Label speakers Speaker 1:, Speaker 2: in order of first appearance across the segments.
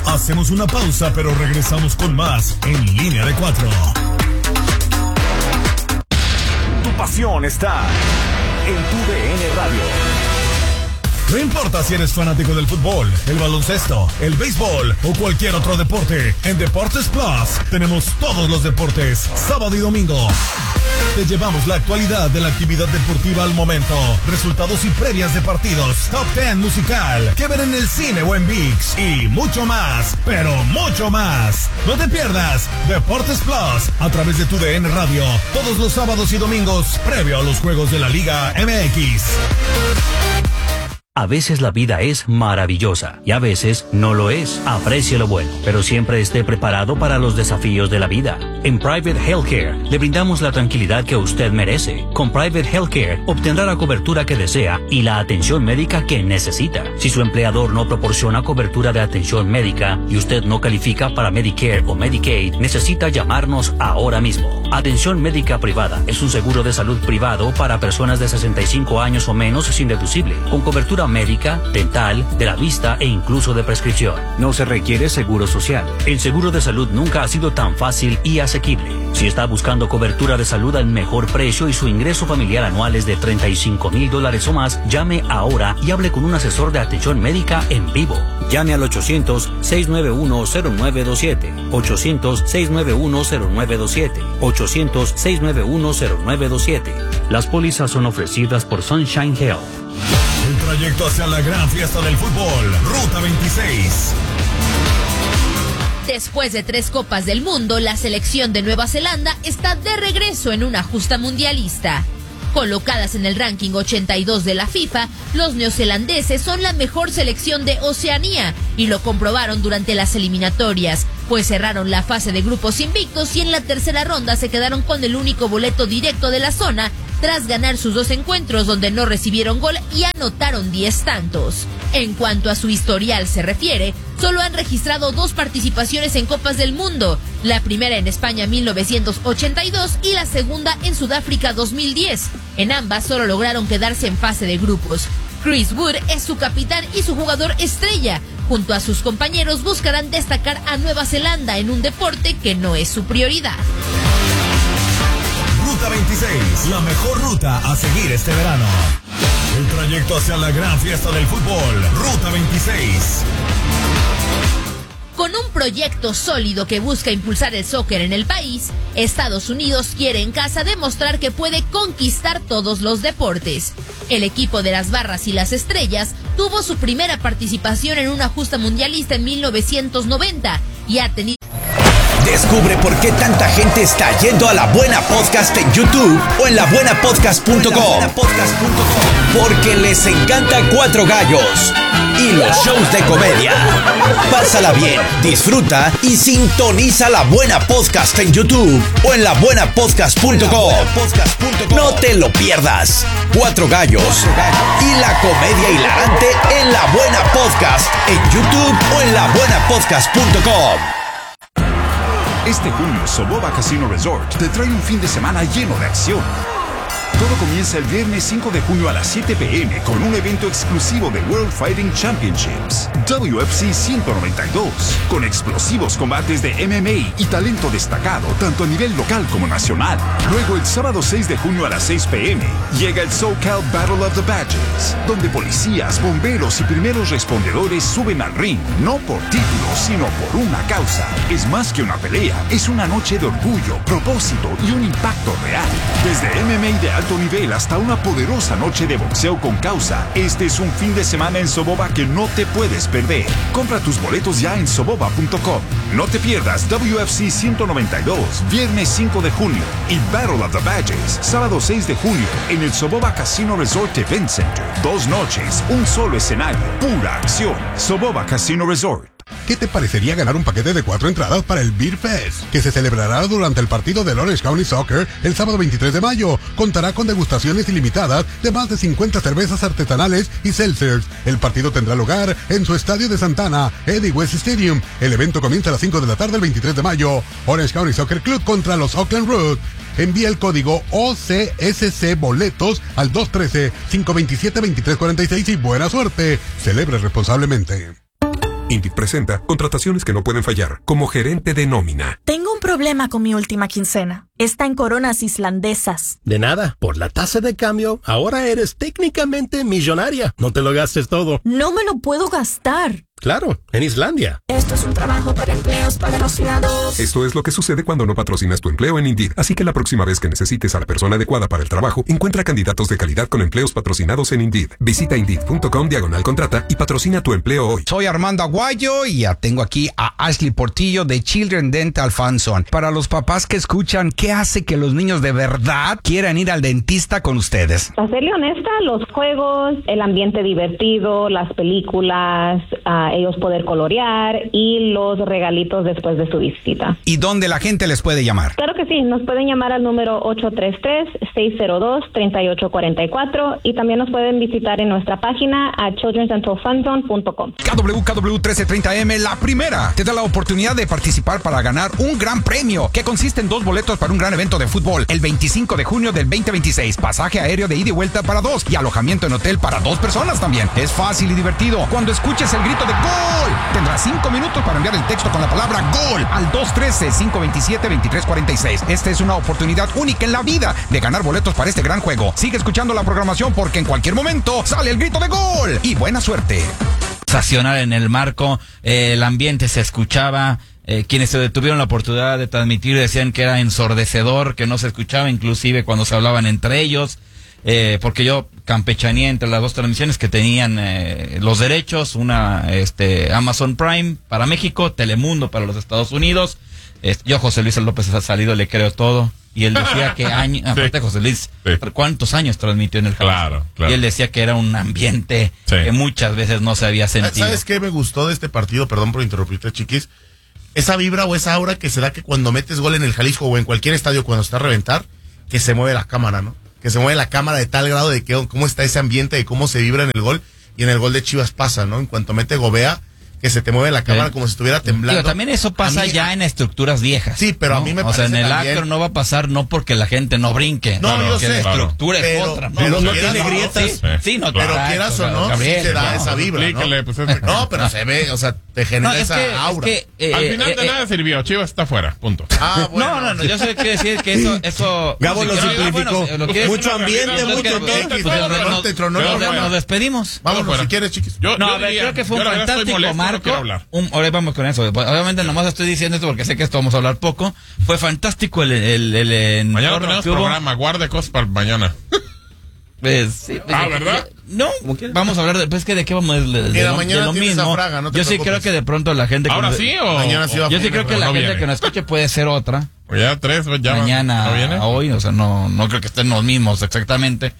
Speaker 1: Hacemos una pausa, pero regresamos con más en Línea de 4. Tu pasión está en tu DN Radio. No importa si eres fanático del fútbol, el baloncesto, el béisbol o cualquier otro deporte, en Deportes Plus tenemos todos los deportes, sábado y domingo. Te llevamos la actualidad de la actividad deportiva al momento, resultados y previas de partidos, top 10 musical, que ver en el cine o en ViX y mucho más, pero mucho más. No te pierdas Deportes Plus a través de tu DN Radio, todos los sábados y domingos, previo a los juegos de la Liga MX.
Speaker 2: A veces la vida es maravillosa y a veces no lo es. Aprecie lo bueno, pero siempre esté preparado para los desafíos de la vida. En Private Healthcare le brindamos la tranquilidad que usted merece. Con Private Healthcare obtendrá la cobertura que desea y la atención médica que necesita. Si su empleador no proporciona cobertura de atención médica y usted no califica para Medicare o Medicaid, necesita llamarnos ahora mismo. Atención médica privada es un seguro de salud privado para personas de 65 años o menos sin deducible, con cobertura médica, dental, de la vista e incluso de prescripción. No se requiere seguro social. El seguro de salud nunca ha sido tan fácil y asequible. Si está buscando cobertura de salud al mejor precio y su ingreso familiar anual es de $35,000 o más, llame ahora y hable con un asesor de atención médica en vivo. Llame al 800-691-0927, 800-691-0927, 800-691-0927. Las pólizas son ofrecidas por Sunshine Health.
Speaker 1: El trayecto hacia la gran fiesta del fútbol, Ruta 26.
Speaker 3: Después de 3 Copas del Mundo, la selección de Nueva Zelanda está de regreso en una justa mundialista. Colocadas en el ranking 82 de la FIFA, los neozelandeses son la mejor selección de Oceanía y lo comprobaron durante las eliminatorias, pues cerraron la fase de grupos invictos y en la tercera ronda se quedaron con el único boleto directo de la zona tras ganar sus 2 encuentros donde no recibieron gol y anotaron 10 tantos. En cuanto a su historial se refiere, solo han registrado 2 participaciones en Copas del Mundo, la primera en España 1982 y la segunda en Sudáfrica 2010. En ambas solo lograron quedarse en fase de grupos. Chris Wood es su capitán y su jugador estrella. Junto a sus compañeros buscarán destacar a Nueva Zelanda en un deporte que no es su prioridad.
Speaker 1: Ruta 26, la mejor ruta a seguir este verano. El trayecto hacia la gran fiesta del fútbol, Ruta 26.
Speaker 3: Con un proyecto sólido que busca impulsar el soccer en el país, Estados Unidos quiere en casa demostrar que puede conquistar todos los deportes. El equipo de las Barras y las Estrellas tuvo su primera participación en una justa mundialista en 1990 y ha tenido...
Speaker 4: Descubre por qué tanta gente está yendo a La Buena Podcast en YouTube o en labuenapodcast.com. Porque les encanta Cuatro Gallos y los shows de comedia. Pásala bien, disfruta y sintoniza La Buena Podcast en YouTube o en labuenapodcast.com. No te lo pierdas. Cuatro Gallos y la comedia hilarante en La Buena Podcast en YouTube o en labuenapodcast.com.
Speaker 5: Este junio, Soboba Casino Resort te trae un fin de semana lleno de acción. Todo comienza el viernes 5 de junio a las 7 p.m. con un evento exclusivo de World Fighting Championships, WFC 192, con explosivos combates de MMA y talento destacado tanto a nivel local como nacional. Luego, el sábado 6 de junio a las 6 p.m. llega el SoCal Battle of the Badges, donde policías, bomberos y primeros respondedores suben al ring, no por títulos, sino por una causa. Es más que una pelea, es una noche de orgullo, propósito y un impacto real. Desde MMA de alto nivel hasta una poderosa noche de boxeo con causa, este es un fin de semana en Soboba que no te puedes perder. Compra tus boletos ya en soboba.com. No te pierdas WFC 192, viernes 5 de junio y Battle of the Badges, sábado 6 de junio en el Soboba Casino Resort Event Center. 2 noches, un solo escenario, pura acción. Soboba Casino Resort.
Speaker 6: ¿Qué te parecería ganar un paquete de 4 entradas para el Beer Fest, que se celebrará durante el partido del Orange County Soccer el sábado 23 de mayo? Contará con degustaciones ilimitadas de más de 50 cervezas artesanales y seltzers. El partido tendrá lugar en su estadio de Santana, Eddie West Stadium. El evento comienza a las 5 de la tarde el 23 de mayo. Orange County Soccer Club contra los Oakland Roots. Envía el código OCSC Boletos al 213-527-2346 y buena suerte. Celebre responsablemente.
Speaker 7: Indeed presenta contrataciones que no pueden fallar, como gerente de nómina.
Speaker 8: Tengo un problema con mi última quincena. Está en coronas islandesas.
Speaker 9: De nada, por la tasa de cambio, ahora eres técnicamente millonaria. No te lo gastes todo.
Speaker 8: No me lo puedo gastar.
Speaker 9: Claro, en Islandia.
Speaker 8: Esto es un trabajo para empleos patrocinados.
Speaker 7: Esto es lo que sucede cuando no patrocinas tu empleo en Indeed. Así que la próxima vez que necesites a la persona adecuada para el trabajo, encuentra candidatos de calidad con empleos patrocinados en Indeed. Visita Indeed.com/contrata y patrocina tu empleo hoy.
Speaker 10: Soy Armando Aguayo y ya tengo aquí a Ashley Portillo de Children Dental Funson. Para los papás que escuchan, ¿qué hace que los niños de verdad quieran ir al dentista con ustedes?
Speaker 11: Para serle honesta, los juegos, el ambiente divertido, las películas, ellos poder colorear y los regalitos después de su visita.
Speaker 10: ¿Y dónde la gente les puede llamar?
Speaker 11: Claro que sí, nos pueden llamar al número 833-602-3844 y también nos pueden visitar en nuestra página a childrendentalfunzone.com.
Speaker 10: KWKW 1330M, la primera, te da la oportunidad de participar para ganar un gran premio que consiste en 2 boletos para un gran evento de fútbol el 25 de junio del 2026, pasaje aéreo de ida y vuelta para 2 y alojamiento en hotel para 2 personas también. Es fácil y divertido. Cuando escuches el grito de ¡gol! Tendrás 5 minutos para enviar el texto con la palabra ¡gol! al 213-527-2346. Esta es una oportunidad única en la vida de ganar boletos para este gran juego. Sigue escuchando la programación porque en cualquier momento sale el grito de ¡gol! Y buena suerte.
Speaker 12: Sensacional en el marco, el ambiente se escuchaba. Quienes se tuvieron la oportunidad de transmitir decían que era ensordecedor, que no se escuchaba inclusive cuando se hablaban entre ellos. Porque yo campechaneé entre las 2 transmisiones que tenían los derechos, una Amazon Prime para México, Telemundo para los Estados Unidos. Yo, José Luis López, ha salido, le creo todo. Y él decía que aparte José Luis, ¿cuántos años transmitió en el Jalisco? Claro. Y él decía que era un ambiente que muchas veces no se había sentido.
Speaker 13: ¿Sabes qué me gustó de este partido? Perdón por interrumpirte, chiquis. Esa vibra o esa aura que se da que cuando metes gol en el Jalisco o en cualquier estadio cuando está a reventar, que se mueve la cámara, ¿no? Que se mueve la cámara de tal grado de que cómo está ese ambiente, de cómo se vibra en el gol. Y en el gol de Chivas pasa, ¿no? En cuanto mete Gobea, que se te mueve la cámara como si estuviera temblando.
Speaker 12: Pero también eso pasa ya en estructuras viejas.
Speaker 13: Sí, pero
Speaker 12: ¿no?
Speaker 13: a mí me parece
Speaker 12: en el
Speaker 13: también...
Speaker 12: Acro no va a pasar no porque la gente no brinque.
Speaker 13: No, yo sé.
Speaker 12: La estructura es otra.
Speaker 13: Pero
Speaker 12: no
Speaker 13: tiene grietas.
Speaker 12: Sí, no,
Speaker 13: pero quieras o no, Gabriel, sí se da esa vibra, ¿no?
Speaker 14: Pues
Speaker 13: no, pero se ve, o sea, te genera esa aura.
Speaker 14: Al final de nada sirvió, Chivas está fuera, punto.
Speaker 12: Bueno. No, yo sé qué decir que eso
Speaker 15: Gabo lo simplificó. Mucho ambiente, mucho
Speaker 12: todo. Nos despedimos.
Speaker 13: Vámonos si quieres, chiquis.
Speaker 12: No, a ver, creo que fue un fantástico marco. Ahora vamos con eso. Obviamente nomás estoy diciendo esto porque sé que esto vamos a hablar poco. Fue fantástico el
Speaker 14: mañana tenemos programa, guarde cosas para mañana. ¿verdad?
Speaker 12: No, vamos a hablar de qué vamos de lo mismo.
Speaker 13: Fraga, no
Speaker 12: yo sí creo que de pronto la gente
Speaker 14: ahora sí o
Speaker 13: mañana sí va.
Speaker 12: Yo sí creo que la gente que nos escuche puede ser otra.
Speaker 14: O ya 3 ya
Speaker 12: mañana
Speaker 14: ¿no viene?
Speaker 12: Hoy, o sea, no creo que estén los mismos exactamente.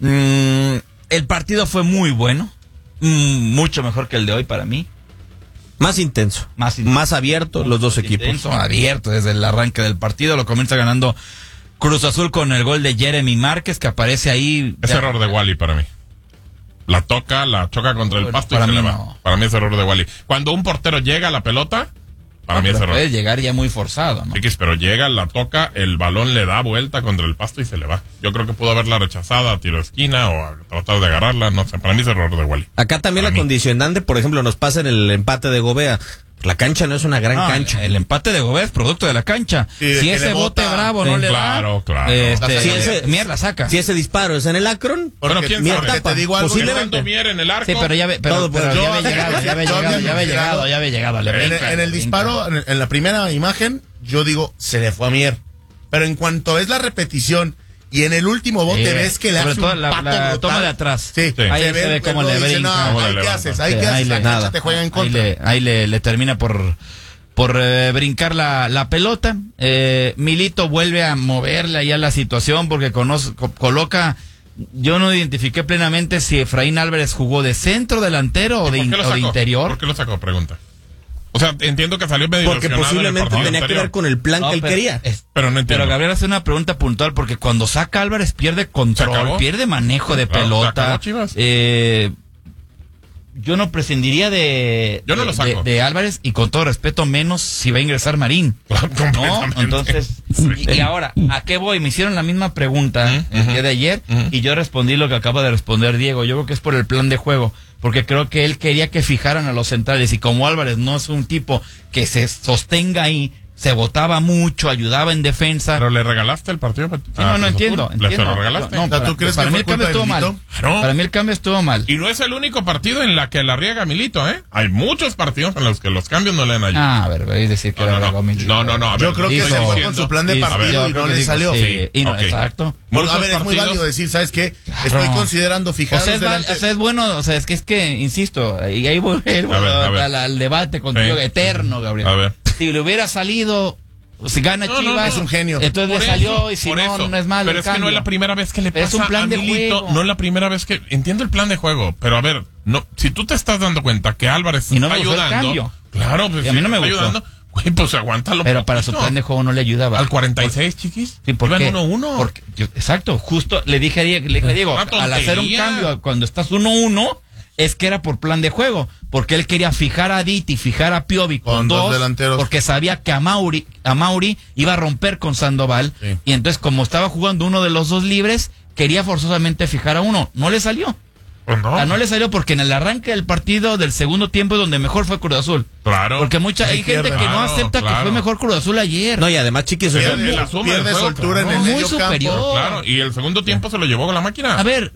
Speaker 12: El partido fue muy bueno, mucho mejor que el de hoy para mí.
Speaker 15: Más intenso, más abierto los dos equipos.
Speaker 12: Abierto desde el arranque del partido, lo comienza ganando Cruz Azul con el gol de Jeremy Márquez, que aparece ahí.
Speaker 14: Es error de Wally para mí. La choca contra el pasto y se le va. No. Para mí es error de Wally. Cuando un portero llega a la pelota, para mí es error.
Speaker 12: Puede llegar ya muy forzado, ¿no?
Speaker 14: Chiquis, pero llega, la toca, el balón le da vuelta contra el pasto y se le va. Yo creo que pudo haberla rechazada a tiro de esquina o a tratar de agarrarla, no sé. Para mí es error de Wally.
Speaker 15: Acá también la condicionante, por ejemplo, nos pasa en el empate de Gobea. La cancha no es una gran cancha.
Speaker 12: El empate de Gobea es producto de la cancha.
Speaker 13: Sí,
Speaker 12: si ese bote bravo no le
Speaker 14: da. Claro.
Speaker 15: Si
Speaker 12: la saca.
Speaker 15: Si ese disparo es en el Akron,
Speaker 14: bueno, quién sabe.
Speaker 13: Te digo algo,
Speaker 15: posiblemente.
Speaker 14: Mier en el arco.
Speaker 12: Sí, pero ya había llegado.
Speaker 13: En el disparo, en la primera imagen, yo digo, se le fue a Mier. Pero en cuanto es la repetición y en el último bote ves que le hace un pato
Speaker 12: la toma de atrás.
Speaker 13: Sí.
Speaker 12: Ahí se ve cómo le brinca.
Speaker 13: ¿Qué haces? Ahí la cancha te juega en contra.
Speaker 12: Ahí le termina por brincar la pelota. Milito vuelve a moverle ahí a la situación porque coloca. Yo no identifiqué plenamente si Efraín Álvarez jugó de centro delantero o de interior.
Speaker 14: ¿Por qué lo sacó? Pregunta. O sea, entiendo que salió medio
Speaker 15: porque posiblemente tenía que ver con el plan que él quería.
Speaker 14: Pero no entiendo.
Speaker 12: Pero Gabriel hace una pregunta puntual porque cuando saca Álvarez pierde control, pierde manejo de pelota. Yo no prescindiría de Álvarez y con todo respeto menos si va a ingresar Marín. ¿No? Entonces, y ahora, ¿a qué voy? Me hicieron la misma pregunta el día de ayer y yo respondí lo que acaba de responder Diego. Yo creo que es por el plan de juego. porque creo que él quería que fijaran a los centrales, y como Álvarez no es un tipo que se sostenga ahí, se botaba mucho, ayudaba en defensa.
Speaker 14: Pero le regalaste el partido.
Speaker 12: No entiendo.
Speaker 14: ¿Le lo regalaste?
Speaker 12: No, ¿tú crees para mí el cambio estuvo mal?
Speaker 14: No.
Speaker 12: Para mí el cambio estuvo mal.
Speaker 14: Y no es el único partido en la que la riega Milito, ¿eh? Hay muchos partidos en los que los cambios no le han ayudado.
Speaker 12: A ver, voy a decir que
Speaker 14: No.
Speaker 13: Yo creo que se fue con su plan de partido y no le salió.
Speaker 12: Sí, y no, exacto.
Speaker 13: A ver, es muy válido decir, ¿sabes qué? Estoy considerando fijar.
Speaker 12: O sea, es bueno, o sea, es que insisto, y ahí voy al debate contigo eterno, Gabriel.
Speaker 14: A ver.
Speaker 12: Si le hubiera salido, si gana Chivas,
Speaker 13: es un genio.
Speaker 12: Entonces le salió, y si no es malo.
Speaker 14: Pero es que no es la primera vez que le pasa
Speaker 12: es un plan
Speaker 14: a Milito,
Speaker 12: de juego.
Speaker 14: no es la primera vez que... Entiendo el plan de juego, pero a ver, no, si tú te estás dando cuenta que Álvarez
Speaker 12: y no
Speaker 14: está
Speaker 12: me gustó
Speaker 14: ayudando...
Speaker 12: el cambio.
Speaker 14: Claro, pues
Speaker 12: y a mí no me gustó.
Speaker 14: Ayudando, güey, pues aguántalo.
Speaker 12: Pero para su plan de juego no le ayudaba.
Speaker 14: ¿Al 46, chiquis?
Speaker 12: Sí, ¿por qué?
Speaker 14: 1-1.
Speaker 12: Exacto, justo le dije a Diego, al hacer un cambio, cuando estás 1-1... es que era por plan de juego, porque él quería fijar a Diti, fijar a Piovi con dos delanteros, porque sabía que a Mauri iba a romper con Sandoval, y entonces como estaba jugando uno de los dos libres, quería forzosamente fijar a uno. No le salió.
Speaker 14: Pues no.
Speaker 12: No le salió porque en el arranque del partido del segundo tiempo es donde mejor fue Cruz Azul.
Speaker 14: Claro.
Speaker 12: Porque hay gente que no acepta que fue mejor Cruz Azul ayer.
Speaker 15: No, y además, Chiquis,
Speaker 13: pierde soltura en el
Speaker 12: muy
Speaker 13: medio
Speaker 12: superior.
Speaker 13: campo.
Speaker 14: Claro, y el segundo tiempo se lo llevó con la máquina.
Speaker 12: A ver,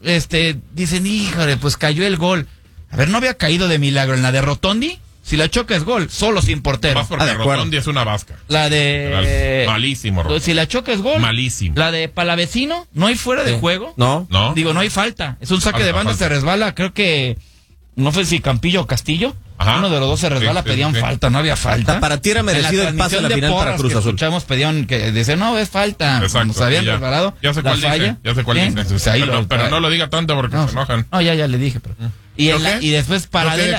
Speaker 12: dicen, híjole, pues cayó el gol. A ver, ¿no había caído de milagro en la de Rotondi? Si la choca es gol, solo sin portero.
Speaker 14: Más porque Rotondi es una vasca.
Speaker 12: La de...
Speaker 14: Malísimo, Rotondi.
Speaker 12: Si la choca es gol.
Speaker 14: Malísimo.
Speaker 12: La de Palavecino, no hay fuera de juego.
Speaker 15: No.
Speaker 12: Digo, no hay falta. Es un saque de banda, se resbala, creo que... No sé si Campillo o Castillo.
Speaker 14: Ajá.
Speaker 12: Uno de los dos se resbala, pedían falta, no había falta.
Speaker 15: Para ti era merecido el pase a la final para Cruz Azul.
Speaker 12: Escuchamos, pedían que decían, no, es falta.
Speaker 14: Exacto.
Speaker 12: Como se habían preparado.
Speaker 14: Ya sé cuál dice.
Speaker 12: Pues
Speaker 14: pero no lo diga tanto porque se enojan.
Speaker 12: No, ya le dije, pero... Y después Paradela.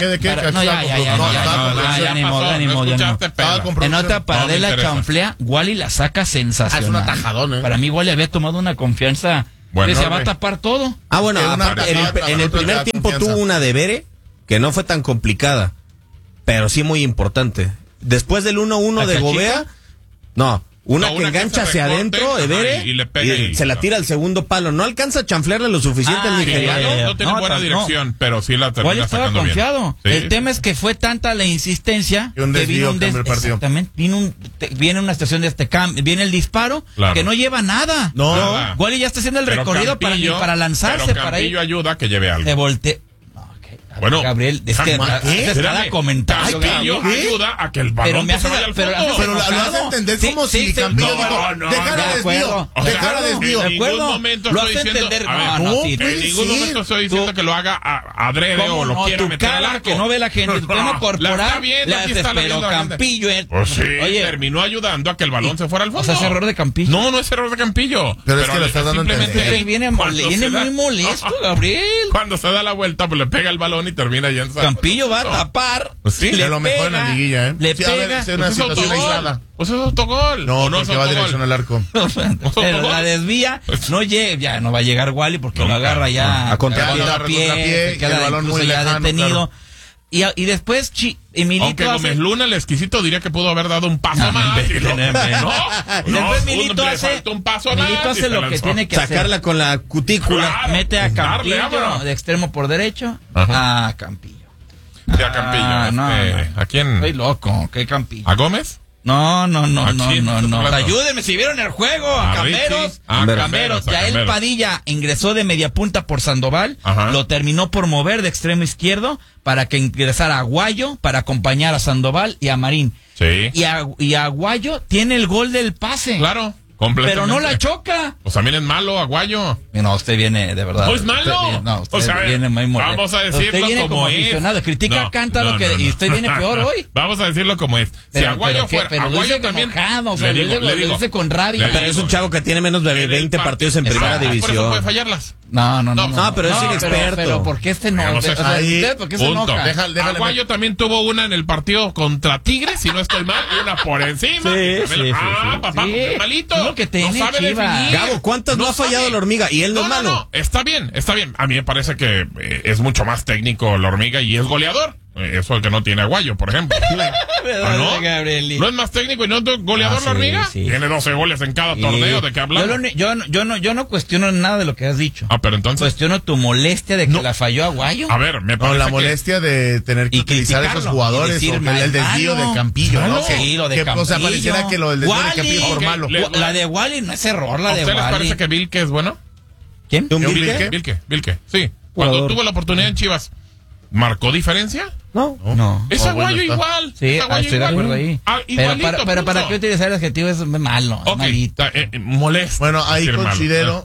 Speaker 12: Ya ni modo. En otra Paradela chanflea, Wally la saca sensacional.
Speaker 13: Es un atajadón,
Speaker 12: Para mí Wally había tomado una confianza que se va a tapar todo.
Speaker 15: Bueno, en el primer tiempo tuvo una de Bere que no fue tan complicada, pero sí muy importante. Después del 1-1 de Gobea, una que engancha hacia adentro, Ebere, y se la tira al segundo palo. No alcanza a chanflearle lo suficiente al nigeriano.
Speaker 14: No tiene buena dirección, pero sí la termina sacando bien.
Speaker 12: Confiado. Sí. El tema es que fue tanta la insistencia que vino exactamente, viene una situación de viene el disparo, que no lleva nada.
Speaker 14: Nada.
Speaker 12: Wally ya está haciendo el recorrido para lanzarse.
Speaker 14: Pero Campillo ayuda a que lleve algo.
Speaker 12: Se voltea.
Speaker 14: Bueno,
Speaker 12: Gabriel, es que cada comentario
Speaker 14: ayuda a que el balón se vaya al fondo.
Speaker 13: Pero lo hace entender como si Campillo dijo, dejara desvío.
Speaker 14: En ningún momento estoy diciendo, en ningún momento estoy diciendo que lo haga adrede o lo quiera meter al arco.
Speaker 12: Que no ve la gente, tu tema corporal, pero Campillo...
Speaker 14: Pues sí, terminó ayudando a que el balón se fuera al fondo.
Speaker 12: O sea, es error de Campillo.
Speaker 14: No es error de Campillo.
Speaker 13: Pero es que lo estás dando a entender.
Speaker 12: Viene muy molesto, Gabriel.
Speaker 14: Cuando se da la vuelta, pues le pega el balón y termina yendo.
Speaker 12: Campillo va a tapar.
Speaker 14: Sí,
Speaker 13: le lo mejor en la liguilla, ¿eh?
Speaker 12: Le pega.
Speaker 13: Es una situación aislada.
Speaker 14: Pues es autogol.
Speaker 13: No porque va dirección al arco.
Speaker 12: Pero la desvía, ya no va a llegar Wally porque lo agarra ya
Speaker 15: a
Speaker 12: contrapié, queda el balón muy ya detenido. Y después Milito
Speaker 14: aunque Gómez Luna, el exquisito, diría que pudo haber dado un paso más.
Speaker 12: Después Milito hace lo que tiene que
Speaker 15: sacarla con la cutícula.
Speaker 12: Mete a Campillo de extremo por derecho. A Campillo.
Speaker 14: Sí, a Campillo. ¿A quién?
Speaker 12: Estoy loco. ¿Qué Campillo?
Speaker 14: ¿A Gómez?
Speaker 12: No. Ayúdenme si vieron el juego. A Camberos. Yael Padilla ingresó de media punta por Sandoval. Lo terminó por mover de extremo izquierdo para que ingresara Aguayo para acompañar a Sandoval y a Marín.
Speaker 14: Sí.
Speaker 12: Y Aguayo tiene el gol del pase.
Speaker 14: Claro.
Speaker 12: Pero no la choca.
Speaker 14: Pues también es malo, Aguayo.
Speaker 12: No, usted viene de verdad.
Speaker 14: Pues malo.
Speaker 12: Usted viene muy molesto.
Speaker 14: Vamos a decirlo como es.
Speaker 12: Critica a Cántaro y usted viene peor hoy.
Speaker 14: Vamos a decirlo como es. Si Aguayo fuera. Aguayo también.
Speaker 12: Le dice con rabia.
Speaker 15: Pero es un chavo que tiene menos de 20 partidos en primera división.
Speaker 14: Por eso puede fallarlas.
Speaker 12: No,
Speaker 15: pero es inexperto.
Speaker 12: Pero ¿por qué este no? ¿Por qué se enoja?
Speaker 14: Aguayo también tuvo una en el partido contra Tigres, si no estoy mal, y una por encima.
Speaker 15: Sí.
Speaker 14: Papá, malito.
Speaker 12: Que tiene
Speaker 14: no sabe definir.
Speaker 15: Gabo, ¿cuántas no ha fallado la hormiga? Y él no es malo.
Speaker 14: Está bien. A mí me parece que es mucho más técnico la hormiga y es goleador. Eso el que no tiene Aguayo, por ejemplo. ¿No? ¿No es más técnico y no es goleador la hormiga? Sí. Tiene 12 goles en cada torneo, ¿de qué hablamos?
Speaker 12: Yo no cuestiono nada de lo que has dicho.
Speaker 14: Pero entonces...
Speaker 12: Cuestiono tu molestia de que la falló Aguayo.
Speaker 14: A ver, me parece
Speaker 13: la molestia de tener que utilizar a esos jugadores, o el desvío del Campillo, ¿no?
Speaker 12: Sí, lo de Campillo.
Speaker 13: O sea, pareciera que lo del desvío del Campillo por malo.
Speaker 12: La de Wally no es error, la de Wally.
Speaker 14: ¿A ustedes les parece que Vilke es bueno?
Speaker 12: ¿Quién?
Speaker 14: Vilke, sí. Cuando tuvo la oportunidad en Chivas, ¿marcó diferencia?
Speaker 12: No.
Speaker 14: Es Aguayo igual.
Speaker 12: Sí, estoy de acuerdo ahí. Pero ¿para qué utilizar el adjetivo? Es malo.
Speaker 14: Ok, molesto.
Speaker 13: Bueno, ahí considero...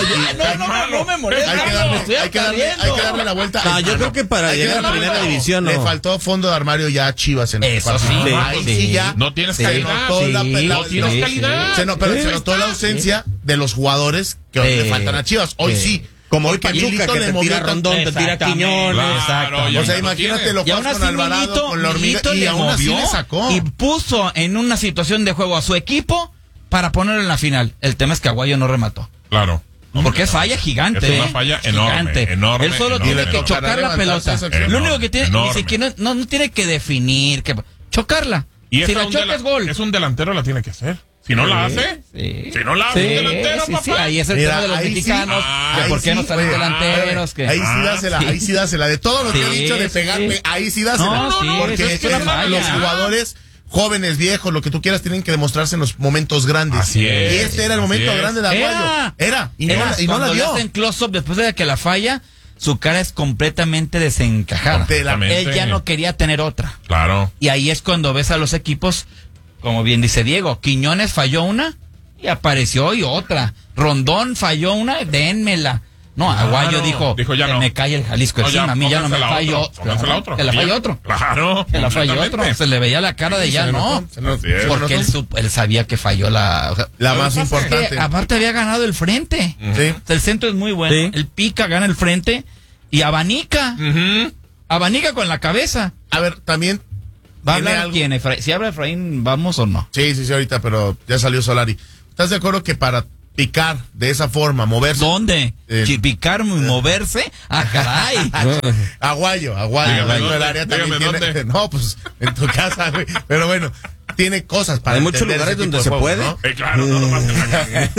Speaker 12: No me molesta.
Speaker 13: Hay que darle la vuelta.
Speaker 15: No, yo creo que para llegar a la primera división
Speaker 13: le faltó fondo de armario ya a Chivas en
Speaker 12: eso sí.
Speaker 13: Ahí sí ya.
Speaker 14: No tienes calidad. No tienes calidad.
Speaker 13: Se notó la ausencia de los jugadores que hoy le faltan a Chivas. Hoy sí.
Speaker 15: Como hoy Pachuca, que te tira Rondón, te tira Quiñones.
Speaker 14: Exacto.
Speaker 13: O sea, imagínate lo que con Alvarado, con la hormiga, y aún así le sacó.
Speaker 12: Y puso en una situación de juego a su equipo para ponerlo en la final. El tema es que Aguayo no remató.
Speaker 14: Claro.
Speaker 12: Porque es falla gigante.
Speaker 14: Es una falla enorme.
Speaker 12: Él solo tiene que chocar la pelota. Lo único que tiene, ni siquiera no tiene que definir, chocarla.
Speaker 14: Y
Speaker 12: si la choca es gol.
Speaker 14: Es un delantero, la tiene que hacer. Si no la hace, si no la hace un delantero, papá.
Speaker 12: Sí, ahí es el tema de los mexicanos, que por qué no salen delanteros.
Speaker 13: Ahí sí dásela. De todo lo que he dicho de pegarme, ahí sí dásela. Porque los jugadores jóvenes, viejos, lo que tú quieras, tienen que demostrarse en los momentos grandes.
Speaker 14: Así es.
Speaker 13: Y este era el momento grande de Aguayo. Y no la dio.
Speaker 12: Cuando le hacen close-up después de que la falla, su cara es completamente desencajada. Él ya no quería tener otra.
Speaker 14: Claro.
Speaker 12: Y ahí es cuando ves a los equipos, como bien dice Diego, Quiñones falló una y apareció y otra. Rondón falló una, dénmela. No, Aguayo dijo ya no. Me cae el Jalisco encima, a mí ya no me falló. Que la falló otro.
Speaker 14: Claro.
Speaker 12: Que la falló otro. Se le veía la cara de ya no. Porque él sabía que falló la
Speaker 13: más importante.
Speaker 12: Aparte había ganado el frente.
Speaker 13: Sí.
Speaker 12: El centro es muy bueno.
Speaker 15: Sí.
Speaker 12: El pica, gana el frente y abanica. Abanica con la cabeza.
Speaker 13: A ver, también...
Speaker 12: ¿Va a hablar quién? Si habla Efraín, ¿vamos o no?
Speaker 13: Sí, ahorita, pero ya salió Solari. ¿Estás de acuerdo que para picar de esa forma, moverse?
Speaker 12: ¿Dónde? ¿Picar y moverse? ¡Ah, caray!
Speaker 13: Aguayo. Dentro del área también tiene... ¿Dónde? No, pues, en tu casa, güey. Pero bueno, tiene cosas para...
Speaker 15: Hay muchos lugares donde se puede.
Speaker 14: ¿No? Claro, no nomás en la casa.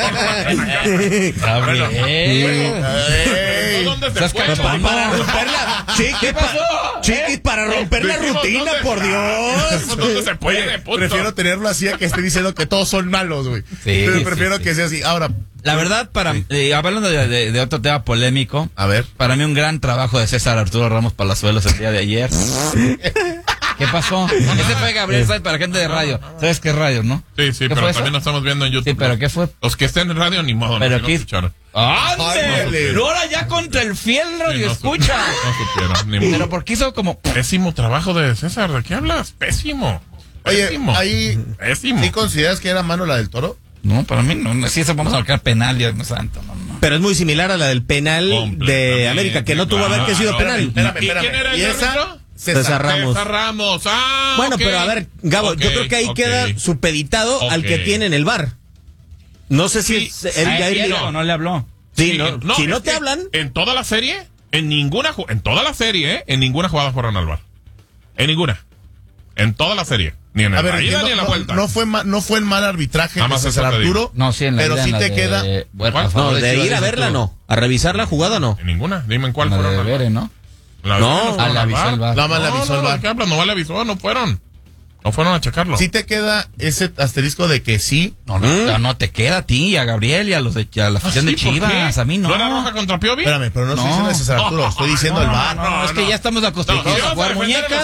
Speaker 14: ¿Dónde se puede?
Speaker 15: Para romperla.
Speaker 12: ¿Qué pasó?
Speaker 15: Chiquis, para romper la rutina, por Dios.
Speaker 14: ¿Dónde se puede?
Speaker 13: Prefiero tenerlo así a que esté diciendo que todos son malos, güey. Prefiero que sea así. Ahora...
Speaker 12: La verdad, hablando de otro tema polémico,
Speaker 13: a ver,
Speaker 12: para mí un gran trabajo de César Arturo Ramos Palazuelos el día de ayer. ¿Qué pasó? Ese fue Gabriel Sainz para gente de radio. ¿Sabes qué es radio, no?
Speaker 14: Sí, pero también lo estamos viendo en YouTube.
Speaker 12: Sí, pero ¿qué fue?
Speaker 14: Los que estén en radio ni modo,
Speaker 12: pero
Speaker 14: no escucharon.
Speaker 12: ¡Ande! Ahora ya contra el fiel radio escucha.
Speaker 14: No supieron, ni modo.
Speaker 12: Pero porque hizo como...
Speaker 14: Pésimo trabajo de César, ¿de qué hablas? Pésimo.
Speaker 13: Oye, ahí...
Speaker 14: Pésimo.
Speaker 13: ¿Sí consideras que era mano la del Toro?
Speaker 12: No, para mí no. Si eso vamos a marcar penal, Dios mío santo. No.
Speaker 15: Pero es muy similar a la del penal de América, que no tuvo haber que sido penal.
Speaker 14: Espérame. ¿Y quién era el árbitro?
Speaker 15: César Ramos.
Speaker 14: Bueno,
Speaker 15: okay. Pero a ver, Gabo, yo creo que ahí queda supeditado al que tiene en el VAR. No sé si
Speaker 12: él no le habló.
Speaker 15: Sí, no, si no te hablan.
Speaker 14: En toda la serie, en ninguna jugada fueron al VAR. En ninguna. En toda la serie. Ni en la ida ni en la vuelta.
Speaker 13: No fue el mal arbitraje de César Arturo.
Speaker 12: No, sí, en la
Speaker 13: pero
Speaker 12: ida,
Speaker 13: sí te queda.
Speaker 15: No, de ir a verla no. A revisar la jugada no.
Speaker 14: En ninguna. Dime en cuál fueron.
Speaker 12: ¿No?
Speaker 14: No,
Speaker 12: la avisó el VAR.
Speaker 14: No le avisó, no fueron. No fueron a checarlo.
Speaker 13: Sí te queda ese asterisco de que sí.
Speaker 12: No te queda a ti, a Gabriel y a la afición de Chivas. A mí no.
Speaker 14: ¿No era roja contra Piovi?
Speaker 13: Espérame, pero no estoy diciendo de César Arturo, estoy diciendo el VAR.
Speaker 12: No, es que ya estamos acostumbrados a jugar muñecas.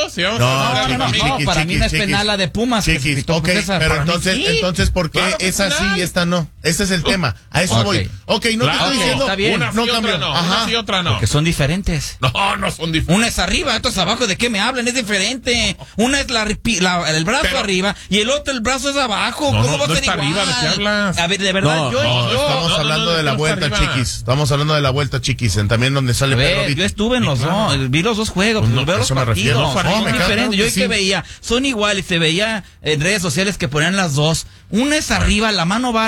Speaker 14: No,
Speaker 12: para mí no es penal la de Pumas.
Speaker 13: Chiquis, ok, pero entonces, ¿por qué esa sí y esta no? Ese es el tema. A eso voy. Ok, no te estoy diciendo.
Speaker 14: Una sí, otra no. Una sí, otra no.
Speaker 12: Porque son diferentes.
Speaker 14: No son diferentes.
Speaker 12: Una es arriba, otra es abajo. ¿De qué me hablan? Es diferente. Una es el brazo arriba y el otro el brazo es abajo. ¿Cómo va a ser igual?
Speaker 14: Arriba, ¿de qué hablas?
Speaker 12: A ver, de verdad,
Speaker 13: estamos hablando de la vuelta, chiquis. Estamos hablando de la vuelta, chiquis. También donde sale Pedro.
Speaker 12: Yo estuve en los dos, vi los dos juegos, veo los partidos. Son diferentes. Yo que veía, son iguales, se veía en redes sociales que ponían las dos. Una es arriba, la mano va arriba y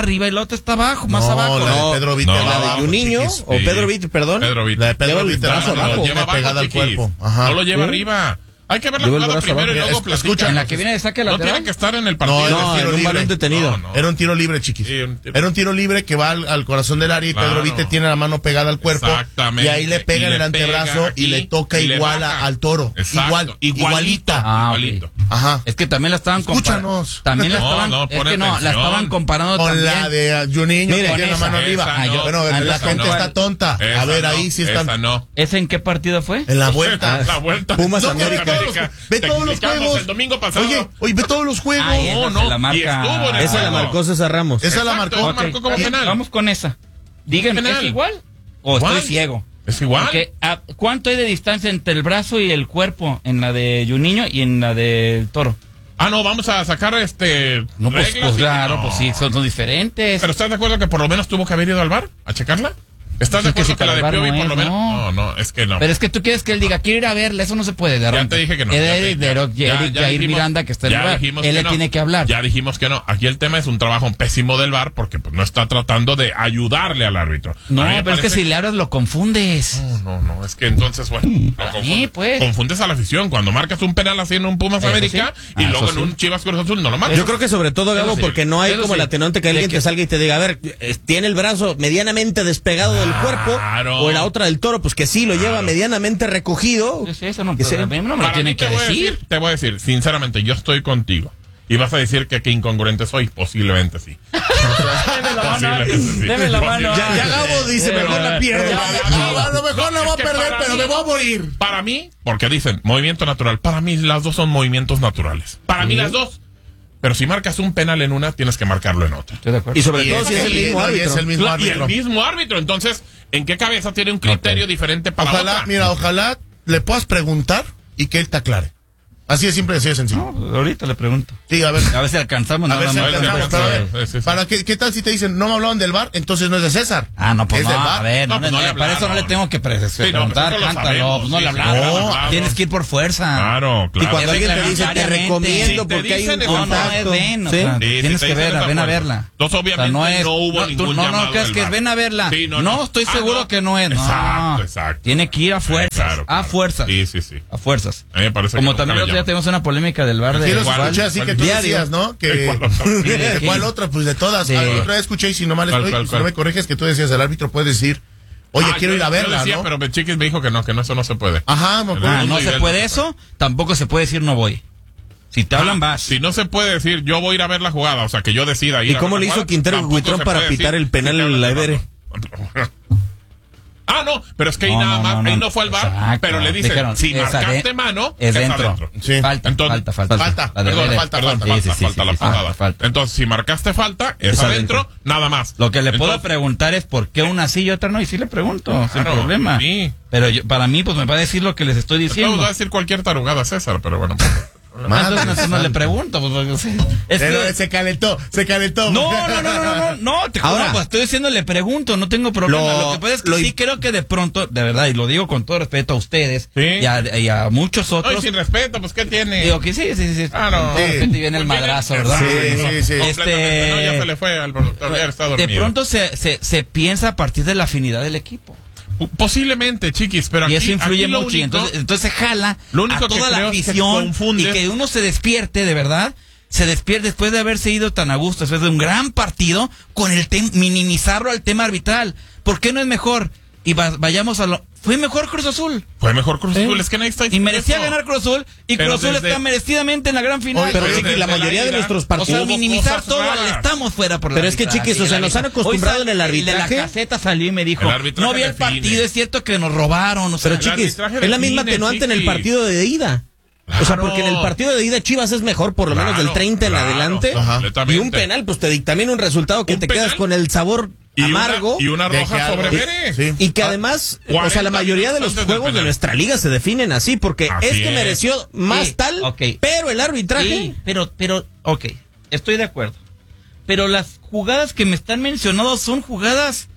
Speaker 12: pelota está abajo, más abajo.
Speaker 13: La de Pedro Vite.
Speaker 15: La de Juninho, o Pedro Vite, perdón.
Speaker 14: Pedro Vite.
Speaker 13: La de Pedro Vite
Speaker 14: lo lleva
Speaker 13: pegada al cuerpo.
Speaker 14: No lo lleva arriba. Hay que ver la jugada primero y luego
Speaker 13: escucha.
Speaker 12: En la que viene de saque lateral.
Speaker 14: No tiene que estar en el partido.
Speaker 13: No,
Speaker 15: en un balón detenido.
Speaker 13: Era un tiro libre, chiquis.
Speaker 14: Sí,
Speaker 13: Era un tiro libre que va al corazón del área y Pedro Vite tiene la mano pegada al cuerpo.
Speaker 14: Exactamente.
Speaker 13: Y ahí le pega en el antebrazo y le toca igual al toro.
Speaker 14: Exacto.
Speaker 13: Igualita.
Speaker 14: Igualito.
Speaker 13: Ajá.
Speaker 12: Es que también la estaban comparando.
Speaker 13: Escúchanos.
Speaker 12: También la estaban, la estaban comparando
Speaker 13: con
Speaker 12: también.
Speaker 13: la de Juninho que tiene la mano arriba. Bueno, la gente está tonta. A ver, ahí sí están.
Speaker 12: ¿Esa en qué partido fue?
Speaker 13: En la vuelta.
Speaker 14: La vuelta.
Speaker 15: Pumas América.
Speaker 13: Ve todos los juegos.
Speaker 14: El domingo pasado.
Speaker 13: Oye, ve todos los juegos.
Speaker 12: La marca.
Speaker 15: Esa la marcó César Ramos.
Speaker 13: Esa la marcó.
Speaker 14: Marcó como penal.
Speaker 12: Vamos con esa. Díganme, ¿es igual? ¿O estoy ciego?
Speaker 14: Es igual.
Speaker 12: Porque, ¿cuánto hay de distancia entre el brazo y el cuerpo en la de Juninho y en la del Toro?
Speaker 14: No, vamos a sacar
Speaker 12: No, pues claro, pues sí, son diferentes.
Speaker 14: Pero ¿estás de acuerdo que por lo menos tuvo que haber ido al bar a checarla? ¿Estás de acuerdo que la de Piovi por lo menos? No, es que no.
Speaker 12: Pero es que tú quieres que él diga, quiero ir a verla, eso no se puede.
Speaker 14: Ya te dije que no.
Speaker 12: Jair Miranda, que está en el bar, él le tiene que hablar.
Speaker 14: Ya dijimos que no. Aquí el tema es un trabajo pésimo del bar porque pues, no está tratando de ayudarle al árbitro.
Speaker 12: No, pero es que si le hablas lo confundes.
Speaker 14: No, es que entonces, bueno, confundes a la afición. Cuando marcas un penal así en un Pumas América y luego en un Chivas Cruz Azul no lo marcas.
Speaker 15: Yo creo que sobre todo, Gabo, porque no hay como el atenuante que alguien te salga y te diga, a ver, tiene el brazo medianamente despegado del cuerpo, o la otra del Toro, pues que sí lo lleva medianamente recogido.
Speaker 12: Eso no me lo tienen que decir.
Speaker 14: Te voy a decir, sinceramente, yo estoy contigo. Y vas a decir que qué incongruente soy, posiblemente sí.
Speaker 12: Deme la mano.
Speaker 13: Ya Gabo dice, mejor la pierdo. A lo mejor la voy a perder, pero me voy a morir.
Speaker 14: Para mí, porque dicen movimiento natural, para mí las dos son movimientos naturales. Para mí las dos. Pero si marcas un penal en una, tienes que marcarlo en otra.
Speaker 12: Estoy de acuerdo.
Speaker 15: Y sobre todo si es el mismo árbitro.
Speaker 14: Y el mismo árbitro. Entonces, ¿en qué cabeza tiene un criterio diferente para otra?
Speaker 13: Ojalá le puedas preguntar y que él te aclare. Así de simple, así de sencillo.
Speaker 12: No, ahorita le pregunto.
Speaker 13: Sí, a ver
Speaker 12: si alcanzamos.
Speaker 13: ¿Qué tal si te dicen, no me hablaban del VAR, entonces no es de César?
Speaker 12: No, pues
Speaker 13: es
Speaker 12: no,
Speaker 13: del VAR.
Speaker 12: a ver, para eso no le tengo que preguntar, cántalo, pues no le hablamos. Tienes que ir por fuerza.
Speaker 14: Claro.
Speaker 15: Y cuando alguien te dice, te recomiendo porque hay un contacto.
Speaker 12: Tienes que verla, ven a verla.
Speaker 14: Entonces, obviamente, no hubo ningún llamado.
Speaker 12: No, crees que ven a verla. No, estoy seguro que no es.
Speaker 14: Exacto.
Speaker 12: Tiene que ir a fuerzas. A fuerzas.
Speaker 14: Sí.
Speaker 12: A fuerzas.
Speaker 14: A mí me parece
Speaker 12: como también ya tenemos una polémica del VAR
Speaker 13: de escuché así que tú decías, ¿no? ¿Cuál otra? Pues de todas. Otra vez escuché y si no mal estoy, si no me corriges, que tú decías, el árbitro puede decir, oye, quiero ir a verla, ¿no?
Speaker 14: Pero Chiquis me dijo que eso no se puede.
Speaker 13: Ajá,
Speaker 12: no se puede eso, tampoco se puede decir no voy. Si te hablan, vas.
Speaker 14: Si no se puede decir yo voy a ir a ver la jugada, o sea, que yo decida ir.
Speaker 15: ¿Y cómo le hizo Quintero Huitrón para pitar el penal en la Ibere?
Speaker 14: No, pero es que ahí nada más, ahí no fue al VAR, pero le dicen, si marcaste mano,
Speaker 12: es dentro.
Speaker 14: Sí.
Speaker 12: Falta
Speaker 14: la patada. Entonces, si marcaste falta, es adentro, nada más.
Speaker 12: Lo que le puedo preguntar es por qué una sí y otra no, y sí le pregunto, sin problema. Sí. Pero para mí, pues me va a decir lo que les estoy diciendo.
Speaker 14: Me va a decir cualquier tarugada, César, pero bueno.
Speaker 12: Entonces no le pregunto, pues,
Speaker 13: se calentó.
Speaker 12: No, pues estoy diciendo le pregunto, no tengo problema. Lo que pasa es que sí creo que de pronto, de verdad, y lo digo con todo respeto a ustedes y a muchos otros.
Speaker 14: No, sin respeto, pues ¿qué tiene?
Speaker 12: Digo que sí. Y viene el madrazo, ¿verdad?
Speaker 13: Sí.
Speaker 14: Ya se le fue al productor, ya está dormido.
Speaker 12: De pronto se piensa a partir de la afinidad del equipo.
Speaker 14: Posiblemente, Chiquis, pero
Speaker 12: y eso influye mucho. Y entonces se jala a toda la afición y que uno se despierte, de verdad, se despierte después de haberse ido tan a gusto, después de un gran partido, con el minimizarlo al tema arbitral. ¿Por qué no es mejor? Y vayamos a lo... Fue mejor Cruz Azul.
Speaker 14: Es que nadie está diciendo
Speaker 12: y merecía ganar Cruz Azul, y Cruz Azul está merecidamente en la gran final.
Speaker 15: Pero Chiquis, la mayoría de nuestros partidos...
Speaker 12: O sea, minimizar todo, estamos fuera por la
Speaker 15: Pero es que Chiquis, o sea, nos han acostumbrado en el arbitraje.
Speaker 12: La Caseta salió y me dijo, no vi el partido, es cierto que nos robaron. O sea,
Speaker 15: pero Chiquis, es la misma atenuante en el partido de ida. Claro. O sea, porque en el partido de ida Chivas es mejor por lo menos del 30 en adelante. Y un penal, pues te dictamina un resultado que te quedas con el sabor amargo.
Speaker 14: Y una roja sobre Vélez.
Speaker 15: Sí. Y que además, o sea, la mayoría de los juegos de nuestra liga se definen así, porque es que mereció más pero el arbitraje.
Speaker 12: Pero, estoy de acuerdo. Pero las jugadas que me están mencionando son jugadas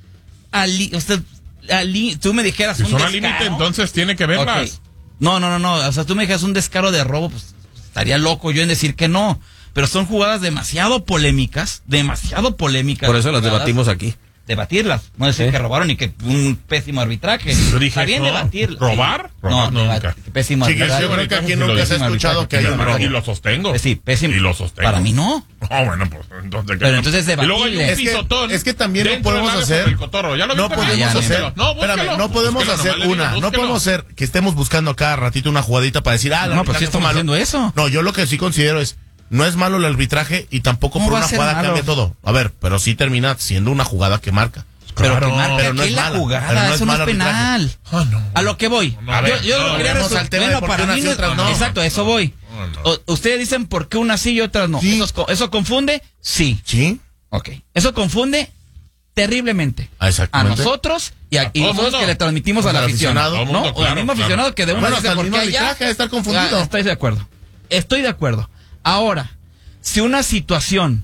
Speaker 12: tú me dijeras
Speaker 14: si son al límite, entonces tiene que verlas.
Speaker 12: No. O sea, tú me dijeras un descaro de robo, pues estaría loco yo en decir que no. pero son jugadas demasiado polémicas.
Speaker 15: Por eso las debatimos aquí.
Speaker 12: Debatirlas, no decir que robaron y que un pésimo arbitraje.
Speaker 14: Yo dije,
Speaker 12: está bien debatirlas.
Speaker 14: ¿Robar?
Speaker 12: No,
Speaker 14: nunca.
Speaker 12: Pésimo arbitraje.
Speaker 13: Yo creo que aquí nunca se ha escuchado que hay un robo.
Speaker 14: Y lo sostengo.
Speaker 12: Sí, pésimo.
Speaker 14: Y lo sostengo.
Speaker 12: Para mí no.
Speaker 14: No, bueno, pues entonces.
Speaker 12: Pero entonces
Speaker 14: y luego hay un
Speaker 12: debatible.
Speaker 14: pisotón.
Speaker 13: Es que también no
Speaker 14: dentro
Speaker 13: podemos
Speaker 14: del área
Speaker 13: hacer.
Speaker 14: sobre el cotorro. ¿Ya lo
Speaker 13: No
Speaker 14: viste?
Speaker 13: podemos hacer.
Speaker 14: Espérame,
Speaker 13: No podemos hacer una. No podemos hacer que estemos buscando cada ratito una jugadita para decir,
Speaker 12: no, pues sí estamos haciendo eso.
Speaker 13: No, yo lo que sí considero es, no es malo el arbitraje y tampoco por una jugada cambia todo. A ver, pero sí termina siendo una jugada que marca.
Speaker 12: Pero que marca,
Speaker 13: pero no
Speaker 12: aquí
Speaker 13: es
Speaker 12: la
Speaker 13: mala,
Speaker 12: jugada, eso no es penal. A lo que voy. Yo lo quería resolver. Para mí no. Exacto, a eso voy. Ustedes dicen por qué unas sí y otras no.
Speaker 13: Sí.
Speaker 12: ¿Eso confunde? Sí.
Speaker 13: ¿Sí?
Speaker 12: Ok. Eso confunde terriblemente. A nosotros y nosotros que le transmitimos a la afición. ¿No? O al mismo aficionado que de una
Speaker 13: vez por qué allá
Speaker 12: estar confundido. Estoy de acuerdo. Ahora, si una situación,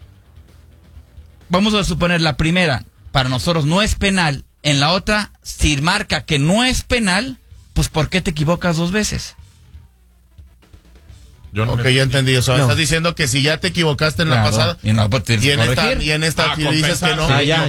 Speaker 12: vamos a suponer la primera, para nosotros no es penal, en la otra, si marca que no es penal, pues ¿por qué te equivocas 2 veces?
Speaker 13: Ya entendí eso. Estás diciendo que si ya te equivocaste en la pasada y en esta dices que no.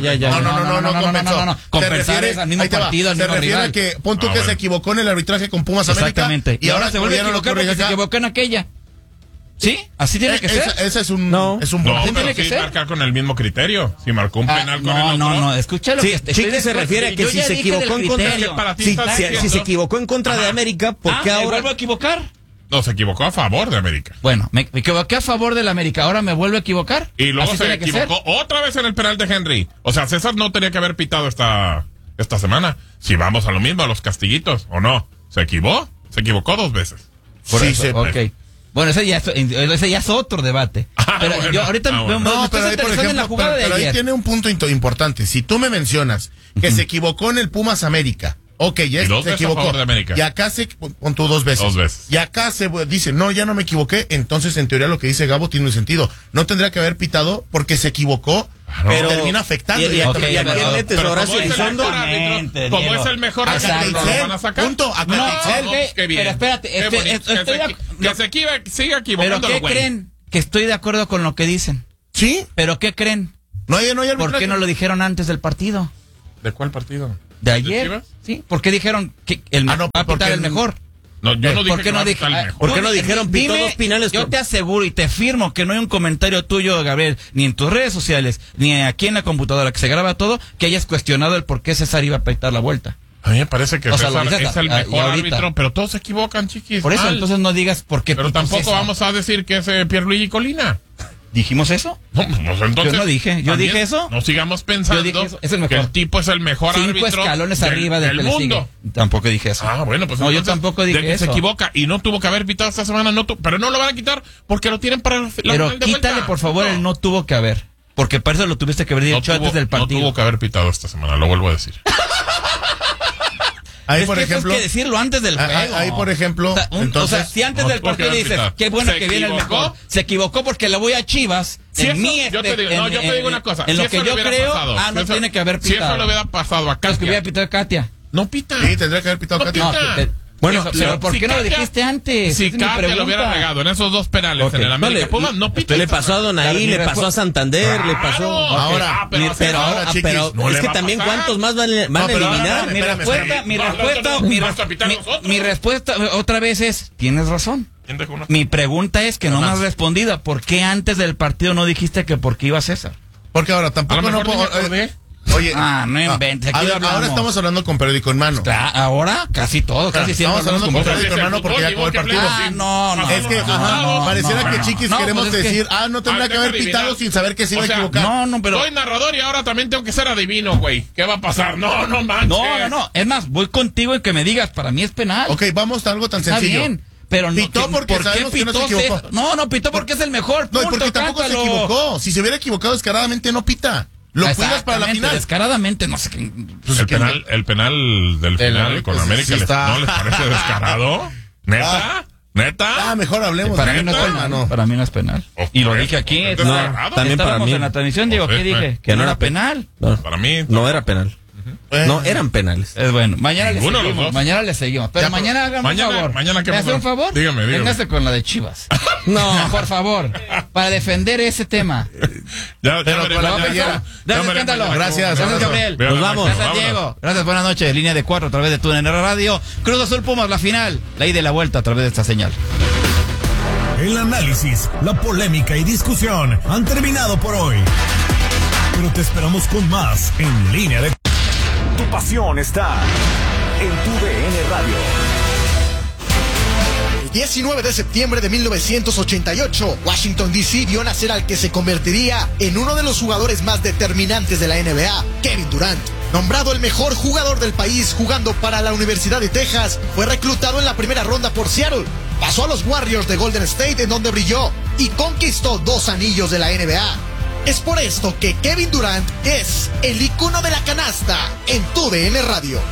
Speaker 12: No. Compensar es al mismo partido, al mismo rival.
Speaker 13: Que pon tú que se equivocó en el arbitraje con Pumas América.
Speaker 12: Exactamente. Y ahora se vuelve a equivocar porque se equivocó en aquella. ¿Sí? ¿Así tiene que ser?
Speaker 13: Ese es un...
Speaker 14: No,
Speaker 12: ¿Así tiene que
Speaker 14: sí
Speaker 12: ser?
Speaker 14: marcar con el mismo criterio. Si marcó un penal con el otro.
Speaker 12: No, escúchalo.
Speaker 15: Sí, Chiqui se refiere a que si se equivocó en contra... Si se equivocó en contra de América, ¿por qué ahora...?
Speaker 12: ¿Me vuelvo a equivocar?
Speaker 14: No, se equivocó a favor de América.
Speaker 12: Bueno, me equivoqué a favor del América. ¿Ahora me vuelvo a equivocar?
Speaker 14: Y luego se equivocó otra vez en el penal de Henry. O sea, César no tenía que haber pitado esta semana. Si vamos a lo mismo, a los castillitos, ¿o no? ¿Se equivocó 2 veces.
Speaker 12: Por eso, ok. Bueno, ese ya es otro debate. Pero
Speaker 14: bueno.
Speaker 12: yo ahorita
Speaker 13: pero ahí, por ejemplo,
Speaker 12: en la jugada de ayer.
Speaker 13: Ahí tiene un punto importante. Si tú me mencionas que se equivocó en el Pumas América, ok, ya se equivocó. Y acá con tú 2 veces.
Speaker 14: 2 veces.
Speaker 13: Y acá se dice, no, ya no me equivoqué. Entonces, en teoría, lo que dice Gabo tiene un sentido. No tendría que haber pitado porque se equivocó. Pero termina afectando.
Speaker 15: ¿Y a quién metes, Horacio Elizondo?
Speaker 14: Como es el mejor árbitro, lo van a sacar.
Speaker 13: Punto.
Speaker 14: Qué bien.
Speaker 12: Pero espérate.
Speaker 14: Que se siga equivocando.
Speaker 12: ¿Pero qué creen? Que estoy de acuerdo con lo que dicen.
Speaker 13: ¿Sí?
Speaker 12: ¿Pero qué creen?
Speaker 13: No hay
Speaker 12: ¿Por qué no lo dijeron antes del partido?
Speaker 14: ¿De cuál partido?
Speaker 12: ¿De ayer? Sí. ¿Por qué dijeron que va a pitar el mejor?
Speaker 14: No, yo no dije
Speaker 12: ¿Por qué no dije?
Speaker 15: ¿Por qué no dijeron pitó 2 penales?
Speaker 12: Yo te aseguro y te firmo que no hay un comentario tuyo, Gabriel, ni en tus redes sociales, ni aquí en la computadora que se graba todo, que hayas cuestionado el por qué César iba a pitar la vuelta.
Speaker 14: A mí me parece que César es el mejor árbitro, pero todos se equivocan, chiquis.
Speaker 12: Por eso, entonces no digas por qué.
Speaker 14: Pero tampoco vamos a decir que es Pierluigi Colina.
Speaker 12: ¿Dijimos eso?
Speaker 14: No, pues entonces.
Speaker 12: Yo no dije. ¿Yo dije eso?
Speaker 14: No sigamos pensando
Speaker 12: es el mejor.
Speaker 14: que el tipo es el mejor
Speaker 12: 5
Speaker 14: árbitro
Speaker 12: escalones arriba del
Speaker 14: mundo.
Speaker 12: Tampoco dije eso.
Speaker 14: Bueno, pues
Speaker 12: no, yo tampoco dije
Speaker 14: que
Speaker 12: eso.
Speaker 14: Se equivoca y no tuvo que haber pitado esta semana, pero no lo van a quitar porque lo tienen para la
Speaker 12: Pero
Speaker 14: final de
Speaker 12: quítale,
Speaker 14: vuelta.
Speaker 12: por favor, el no tuvo que haber. Porque para eso lo tuviste que haber dicho antes del partido.
Speaker 14: No tuvo que haber pitado esta semana, lo vuelvo a decir.
Speaker 13: Ahí, por ejemplo,
Speaker 12: hay que decirlo antes del juego.
Speaker 13: Ahí, por ejemplo,
Speaker 12: entonces, si antes del partido dices, qué bueno que viene el mejor, se equivocó porque le voy a Chivas.
Speaker 14: Yo te digo una cosa.
Speaker 12: En lo que yo creo, no tiene que haber pitado.
Speaker 14: Si eso le hubiera pasado a Katia.
Speaker 12: Es que hubiera pitado Katia.
Speaker 14: No pita.
Speaker 13: Sí, tendría que haber pitado Katia.
Speaker 12: Bueno, pero ¿por qué no lo dijiste antes?
Speaker 14: Si Katia lo hubiera regado en esos 2 penales en el América Pumas, no pita.
Speaker 15: Le pasó a Donaí, le pasó a Santander, le pasó.
Speaker 13: Ahora,
Speaker 15: pero es que también cuántos más van a eliminar.
Speaker 12: Mi respuesta otra vez es, tienes razón. Mi pregunta es que no me has respondido. ¿Por qué antes del partido no dijiste que por qué iba César?
Speaker 13: Porque ahora tampoco no puedo. Oye,
Speaker 12: no inventes.
Speaker 13: Ahora estamos hablando con periódico en mano.
Speaker 12: Ahora casi todo, casi siempre.
Speaker 13: Estamos hablando con periódico en mano porque ya acabó el partido.
Speaker 12: No.
Speaker 13: Es que pareciera que Chiquis queremos decir, no tendría que haber pitado sin saber que se iba a equivocar.
Speaker 12: No, pero
Speaker 14: soy narrador y ahora también tengo que ser adivino, güey. ¿Qué va a pasar? No manches.
Speaker 12: No. Es más, voy contigo en que me digas, para mí es penal.
Speaker 13: Ok, vamos a algo tan sencillo.
Speaker 12: Está bien. Pero
Speaker 13: pitó porque sabemos que no se equivocó.
Speaker 12: No, pitó porque es el mejor.
Speaker 13: No, y porque tampoco se equivocó. Si se hubiera equivocado descaradamente, no pita. Lo cuidas para la final.
Speaker 12: Descaradamente, no sé qué.
Speaker 14: El penal del final con América ¿no les parece descarado? ¿Neta?
Speaker 13: Mejor hablemos.
Speaker 12: Para mí no es penal. Para mí no es penal. Y lo dije aquí.
Speaker 15: También para mí.
Speaker 12: En la transmisión digo, ¿qué dije? Que no era penal.
Speaker 15: Para mí no era penal. No, eran penales.
Speaker 12: Es bueno. Mañana le
Speaker 14: Ninguno de los
Speaker 12: seguimos.
Speaker 14: dos.
Speaker 12: Mañana le seguimos. Pero
Speaker 14: Ya,
Speaker 12: mañana hágame un favor.
Speaker 14: Mañana, ¿qué
Speaker 12: ¿me hace
Speaker 14: pasó?
Speaker 12: un favor?
Speaker 14: Dígame.
Speaker 12: Véngase con la de Chivas. No, por favor. Para defender ese tema.
Speaker 14: Pero
Speaker 12: con la playera. Gracias, Escándalo.
Speaker 13: Gracias,
Speaker 12: Gabriel.
Speaker 15: Nos vamos.
Speaker 12: Gracias, Diego. Gracias, buenas noches. Línea de 4 a través de TUDN Radio. Cruz Azul Pumas, la final. La ida y la vuelta a través de esta señal.
Speaker 1: El análisis, la polémica y discusión han terminado por hoy. Pero te esperamos con más en Línea de... Tu pasión está en TUDN Radio.
Speaker 16: El 19 de septiembre de 1988, Washington D.C. vio nacer al que se convertiría en uno de los jugadores más determinantes de la NBA, Kevin Durant. Nombrado el mejor jugador del país jugando para la Universidad de Texas, fue reclutado en la primera ronda por Seattle. Pasó a los Warriors de Golden State, en donde brilló y conquistó 2 anillos de la NBA. Es por esto que Kevin Durant es el icono de la canasta en TUDN Radio.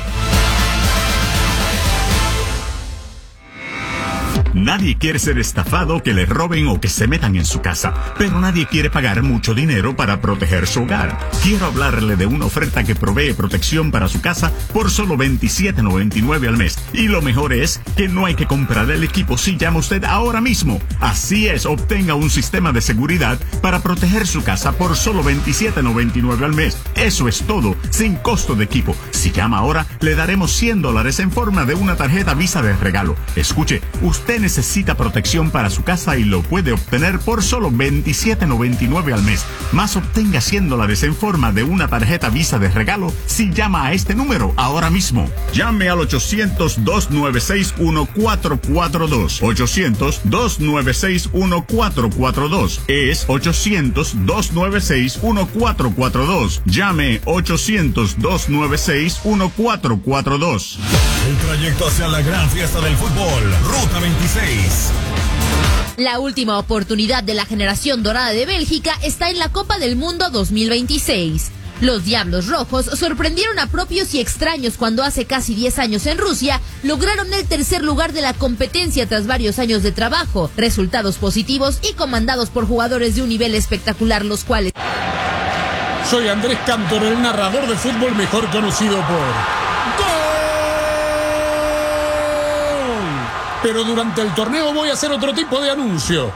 Speaker 17: Nadie quiere ser estafado, que le roben o que se metan en su casa, pero nadie quiere pagar mucho dinero para proteger su hogar. Quiero hablarle de una oferta que provee protección para su casa por solo $27.99 al mes. Y lo mejor es que no hay que comprar el equipo si llama usted ahora mismo. Así es, obtenga un sistema de seguridad para proteger su casa por solo $27.99 al mes. Eso es todo, sin costo de equipo. Si llama ahora, le daremos $100 en forma de una tarjeta Visa de regalo. Escuche, usted necesita protección para su casa y lo puede obtener por solo $27.99 al mes. Más obtenga $100 en forma de una tarjeta Visa de regalo si llama a este número ahora mismo. Llame al 800-296-1442. 800-296-1442. Es 800-296-1442. Llame 800-296-1442.
Speaker 1: El trayecto hacia la gran fiesta del fútbol, Ruta 26.
Speaker 3: La última oportunidad de la generación dorada de Bélgica está en la Copa del Mundo 2026. Los Diablos Rojos sorprendieron a propios y extraños cuando hace casi 10 años en Rusia lograron el tercer lugar de la competencia tras varios años de trabajo, resultados positivos y comandados por jugadores de un nivel espectacular, los cuales...
Speaker 18: Soy Andrés Cantor, el narrador de fútbol mejor conocido por... Pero durante el torneo voy a hacer otro tipo de anuncio.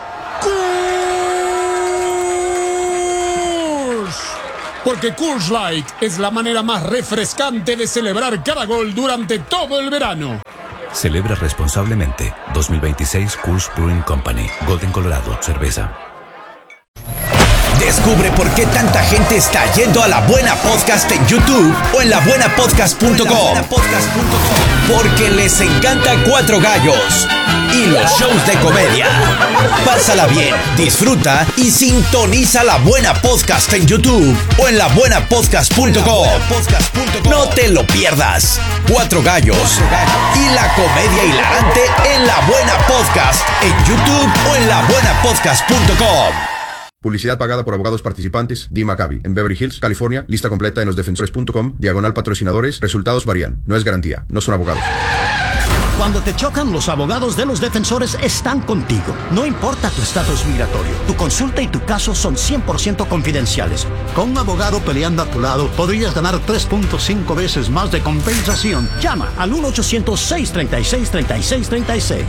Speaker 18: ¡Coors! Porque Coors Light es la manera más refrescante de celebrar cada gol durante todo el verano.
Speaker 19: Celebra responsablemente. 2026 Coors Brewing Company. Golden, Colorado. Cerveza.
Speaker 4: Descubre por qué tanta gente está yendo a La Buena Podcast en YouTube o en labuenapodcast.com. Porque les encanta Cuatro Gallos y los shows de comedia. Pásala bien, disfruta y sintoniza La Buena Podcast en YouTube o en labuenapodcast.com. No te lo pierdas. Cuatro Gallos y la comedia hilarante en La Buena Podcast en YouTube o en labuenapodcast.com.
Speaker 20: Publicidad pagada por abogados participantes. Dee Maccabi, en Beverly Hills, California. Lista completa en losdefensores.com. /patrocinadores. Resultados varían. No es garantía. No son abogados.
Speaker 21: Cuando te chocan, los abogados de Los Defensores están contigo. No importa tu estatus migratorio. Tu consulta y tu caso son 100% confidenciales. Con un abogado peleando a tu lado, podrías ganar 3.5 veces más de compensación. Llama al 1-800-636-3636.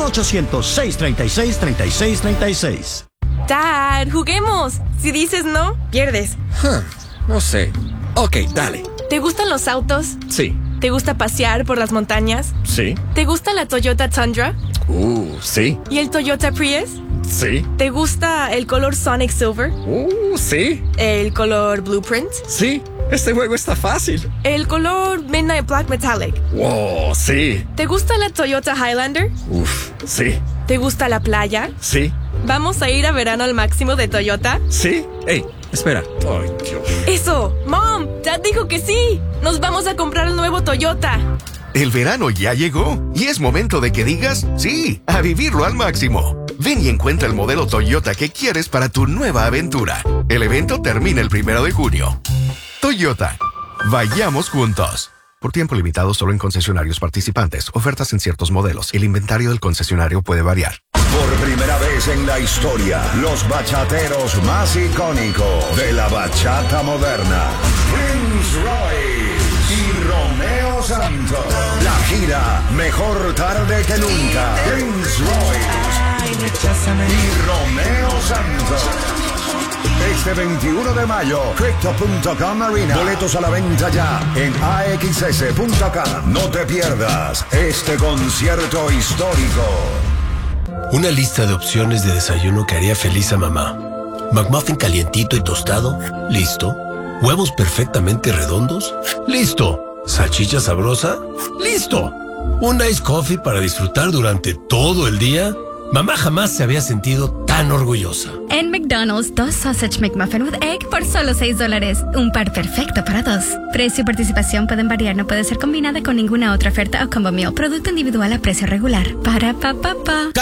Speaker 21: 1-800-636-3636.
Speaker 22: Dad, juguemos. Si dices no, pierdes.
Speaker 23: No sé. Ok, dale.
Speaker 22: ¿Te gustan los autos?
Speaker 23: Sí.
Speaker 22: ¿Te gusta pasear por las montañas?
Speaker 23: Sí.
Speaker 22: ¿Te gusta la Toyota Tundra?
Speaker 23: Sí.
Speaker 22: ¿Y el Toyota Prius?
Speaker 23: Sí.
Speaker 22: ¿Te gusta el color Sonic Silver?
Speaker 23: Sí.
Speaker 22: ¿El color Blueprint?
Speaker 23: Sí. Este juego está fácil.
Speaker 22: ¿El color Midnight Black Metallic?
Speaker 23: Wow, sí.
Speaker 22: ¿Te gusta la Toyota Highlander?
Speaker 23: Sí.
Speaker 22: ¿Te gusta la playa?
Speaker 23: Sí.
Speaker 22: ¿Vamos a ir a verano al máximo de Toyota?
Speaker 23: Sí. Ey, espera. Ay, Dios.
Speaker 22: ¡Eso! ¡Mom! Dad dijo que sí. Nos vamos a comprar el nuevo Toyota.
Speaker 24: El verano ya llegó y es momento de que digas sí, a vivirlo al máximo. Ven y encuentra el modelo Toyota que quieres para tu nueva aventura. El evento termina el 1 de junio. Toyota. Vayamos juntos. Por tiempo limitado solo en concesionarios participantes. Ofertas en ciertos modelos. El inventario del concesionario puede variar.
Speaker 2: Por primera vez en la historia, los bachateros más icónicos de la bachata moderna, Prince Royce y Romeo Santos. La gira Mejor Tarde que Nunca. Prince Royce y Romeo Santos. Este 21 de mayo, Crypto.com Arena. Boletos a la venta ya en AXS.com. No te pierdas este concierto histórico.
Speaker 5: Una lista de opciones de desayuno que haría feliz a mamá. McMuffin calientito y tostado, listo. Huevos perfectamente redondos, listo. Salchicha sabrosa, listo. Un ice coffee para disfrutar durante todo el día. Mamá jamás se había sentido tan orgullosa.
Speaker 6: En McDonald's, 2 Sausage McMuffin with Egg por solo $6. Un par perfecto para dos. Precio y participación pueden variar. No puede ser combinada con ninguna otra oferta o combo meal. Producto individual a precio regular. Para pa.